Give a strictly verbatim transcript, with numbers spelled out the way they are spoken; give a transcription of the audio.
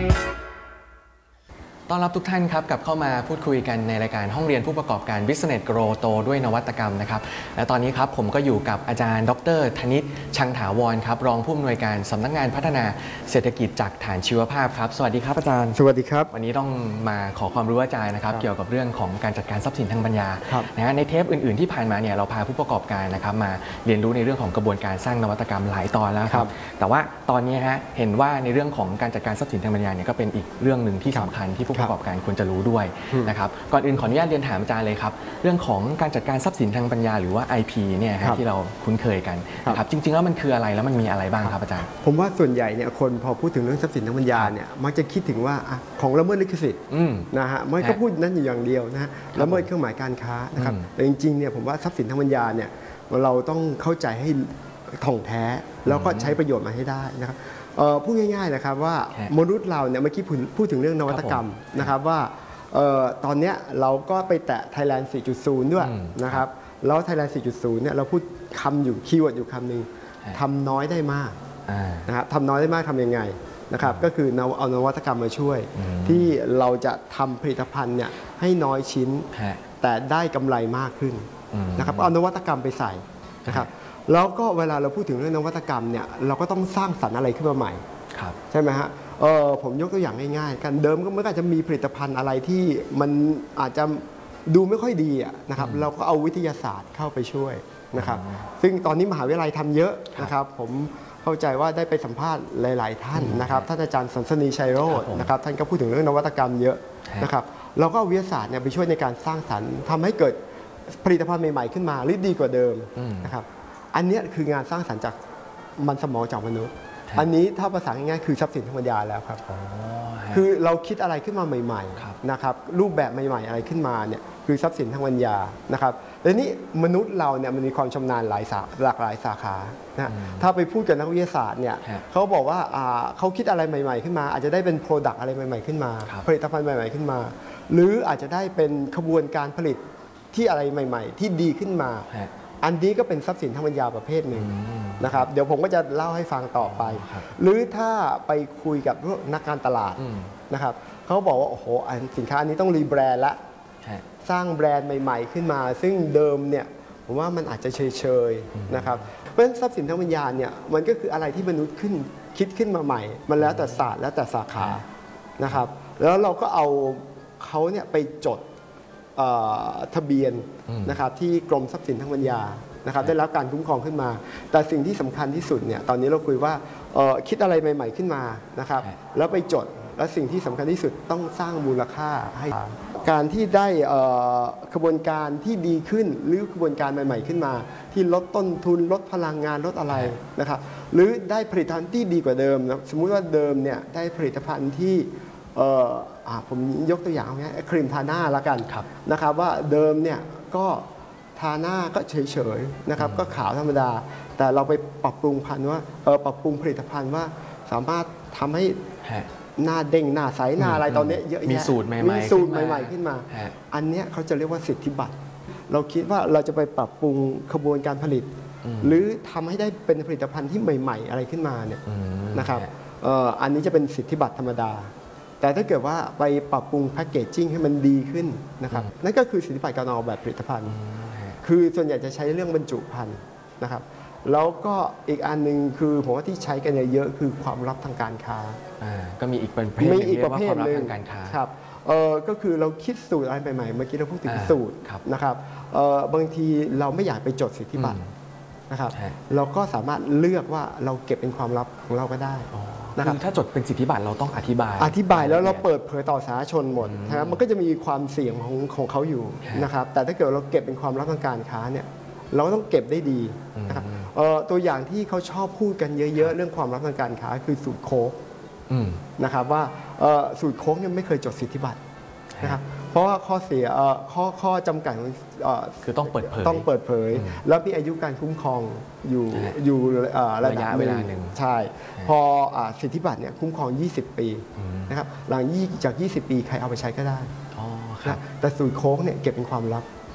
ต้อนรับทุกท่านครับกลับเข้ามาพูดคุยกันในรายการห้องเรียนผู้ประกอบการ Business Grow โตด้วยนวัตกรรมนะครับและตอนนี้ครับผมก็อยู่กับอาจารย์ดรธนิตชังถาวรครับรองผู้อำนวยการสำนักงานพัฒนาเศรษฐกิจจากฐานชีวภาพครับสวัสดีครับอาจารย์สวัสดีครับวันนี้ต้องมาขอความรู้อาจารย์นะครับเกี่ยวกับเรื่องของการจัดการทรัพย์สินทางปัญญานะฮะในเทปอื่นๆที่ผ่านมาเนี่ยเราพาผู้ประกอบการนะครับมาเรียนรู้ในเรื่องของกระบวนการสร้างนวัตกรรมหลายตอนแล้วครับแต่ว่าตอนนี้ฮะเห็นว่าในเรื่องของการจัดการทรัพย์สินทางปัญญาเนี่ยก็เป็นอีกเรื่องหนึ่งที่สำคัญที่ผู้ประกอบการควรจะรู้ด้วยนะครับก่อนอื่นขออนุญาตเรียนถามอาจารย์เลยครับเรื่องของการจัดการทรัพย์สินทางปัญญาหรือว่า ไอ พี เนี่ยที่เราคุ้นเคยกันครับจริงๆแล้วมันคืออะไรแล้วมันมีอะไรบ้างครับอาจารย์ผมว่าส่วนใหญ่เนี่ยคนพอพูดถึงเรื่องทรัพย์สินทางปัญญาเนี่ยมักจะคิดถึงว่าของละเมิดลิขสิทธิ์นะฮะมันก็พูดนั้นอยู่อย่างเดียวนะฮะละเมิดเครื่องหมายการค้านะครับแต่จริงๆเนี่ยผมว่าทรัพย์สินทางปัญญาเนี่ยเราต้องเข้าใจให้ถ่องแท้แล้วก็ใช้ประโยชน์มาให้ได้นะครับพูดง่ายๆนะครับว่ามนุษย์เราเนี่ยเมื่อกี้พูดถึงเรื่องนวัตกรรมนะครับว่าตอนนี้เราก็ไปแตะ Thailand สี่จุดศูนย์ ด้วยนะครับแล้ว Thailand สี่จุดศูนย์ เนี่ยเราพูดคำอยู่คีย์เวิร์ดอยู่คำหนึ่งทำน้อยได้มากนะครับทำน้อยได้มากทำยังไงนะครับก็คือเอานวัตกรรมมาช่วยที่เราจะทำผลิตภัณฑ์เนี่ยให้น้อยชิ้นแต่ได้กำไรมากขึ้นนะครับเอานวัตกรรมไปใส่นะครับแล้วก็เวลาเราพูดถึงเรื่องนวัตกรรมเนี่ยเราก็ต้องสร้างสรรค์อะไรขึ้นมาใหม่ใช่ไหมฮะเออผมยกตัวอย่างง่ายๆกันเดิมก็มันอาจจะมีผลิตภัณฑ์อะไรที่มันอาจจะดูไม่ค่อยดีนะครับเราก็เอาวิทยาศาสตร์เข้าไปช่วยนะครับซึ่งตอนนี้มหาวิทยาลัยทำเยอะนะครับผมเข้าใจว่าได้ไปสัมภาษณ์หลายๆท่านนะครับท่านอาจารย์สันสนีชัยโรจน์นะครับท่านก็พูดถึงเรื่องนวัตกรรมเยอะนะครับเราก็เอาวิทยาศาสตร์เนี่ยไปช่วยในการสร้างสรรค์ทำให้เกิดผลิตภัณฑ์ใหม่ๆขึ้นมาหรือดีกว่าเดิมนะครับอันนี้คืองานสร้างสรรค์จากมันสมองจากมนุษย์อันนี้ถ้าภาษาง่ายๆคือทรัพย์สินทางปัญญาแล้วครับคือเราคิดอะไรขึ้นมาใหม่ๆนะครับรูปแบบใหม่ๆอะไรขึ้นมาเนี่ยคือทรัพย์สินทางปัญญานะครับและนี่มนุษย์เราเนี่ยมันมีความชำนาญหลายหลากหลายสาขานะถ้าไปพูดกับนักวิทยาศาสตร์เนี่ยเขาบอกว่าเขาคิดอะไรใหม่ๆขึ้นมาอาจจะได้เป็นโปรดักต์อะไรใหม่ๆขึ้นมาผลิตภัณฑ์ใหม่ๆขึ้นมาหรืออาจจะได้เป็นขบวนการผลิตที่อะไรใหม่ๆที่ดีขึ้นมาอันนี้ก็เป็นทรัพย์สินทางปัญญาประเภทหนึ่งนะครับเดี๋ยวผมก็จะเล่าให้ฟังต่อไปหรือถ้าไปคุยกับนักการตลาดนะครับเขาบอกว่าโอ้โหสินค้านี้ต้องรีแบรนด์ละสร้างแบรนด์ใหม่ๆขึ้นมาซึ่งเดิมเนี่ยผมว่ามันอาจจะเฉยๆนะครับเพราะฉะนั้นทรัพย์สินทางปัญญาเนี่ยมันก็คืออะไรที่มนุษย์ขึ้นคิดขึ้นมาใหม่มันแล้วแต่ศาสตร์แล้วแต่สาขานะครับแล้วเราก็เอาเขาเนี่ยไปจดทะเบียนนะครับที่กรมทรัพย์สินทางปัญญานะครับได้รับการคุ้มครองขึ้นมาแต่สิ่งที่สำคัญที่สุดเนี่ยตอนนี้เราคุยว่าคิดอะไรใหม่ๆขึ้นมานะครับแล้วไปจดและสิ่งที่สำคัญที่สุดต้องสร้างมูลค่าให้การที่ได้กระบวนการที่ดีขึ้นหรือกระบวนการใหม่ๆขึ้นมาที่ลดต้นทุนลดพลังงานลดอะไรนะครับหรือได้ผลิตภัณฑ์ที่ดีกว่าเดิมนะสมมุติว่าเดิมเนี่ยได้ผลิตภัณฑ์ที่ผมยกตัวอย่างง่ายๆครีมทาหน้าละกันนะครับว่าเดิมเนี่ยก็ทาหน้าก็เฉยๆนะครับก็ขาวธรรมดาแต่เราไปปรับปรุงพันธุ์ว่าเออปรับปรุงผลิตภัณฑ์ว่าสามารถทำให้หน้าเด้งหน้าใสหน้าอะไรตอนนี้เยอะแยะมีสูตรใหม่ๆมีสูตรใหม่ๆขึ้นมาอันนี้เขาจะเรียกว่าสิทธิบัตรเราคิดว่าเราจะไปปรับปรุงขบวนการผลิตหรือทำให้ได้เป็นผลิตภัณฑ์ที่ใหม่ๆอะไรขึ้นมาเนี่ยนะครับอันนี้จะเป็นสิทธิบัตรธรรมดาแต่ถ้าเกิดว่าไปปรับปรุงแพคเกจจิ้งให้มันดีขึ้นนะครับนั่นก็คือสิทธิบัตรการออกแบบผลิตภัณฑ์คือส่วนใหญ่จะใช้เรื่องบรรจุภัณฑ์นะครับแล้วก็อีกอันหนึ่งคือผมว่าที่ใช้กันเยอะคือความลับทางการค้าก็มีอีกประเภทหนึ่งเรียกว่าความลับทางการค้าครับเออก็คือเราคิดสูตรอะไรใหม่ๆเมื่อกี้เราพูดถึงสูตรนะครับบางทีเราไม่อยากไปจดสิทธิบัตรนะครับเราก็สามารถเลือกว่าเราเก็บเป็นความลับของเราก็ได้คือถ้าจดเป็นสิทธิบัตรเราต้องอธิบายอธิบายแล้วเราเปิดเผยต่อสาธารณชนหมดนะครับมันก็จะมีความเสี่ยงของของเขาอยู่นะครับแต่ถ้าเกิดเราเก็บเป็นความลับทางการค้าเนี่ยเราต้องเก็บได้ดีนะครับตัวอย่างที่เขาชอบพูดกันเยอะๆเรื่องความลับทางการค้าคือสูตรโค้กนะครับว่าสูตรโค้กเนี่ยไม่เคยจดสิทธิบัตรนะครับเพราะว่าข้อเสียข้อข้อจำกัดคือต้องเปิดเผยต้องเปิดเผยแล้วมีอายุการคุ้มครองอยู่อยู่ระยะเวลาหนึ่งใช่พอสิทธิบัตรเนี่ยคุ้มครองยี่สิบปีนะครับหลังจากยี่สิบปีใครเอาไปใช้ก็ได้แต่สูตรโค้กเนี่ยเก็บเป็นความลับ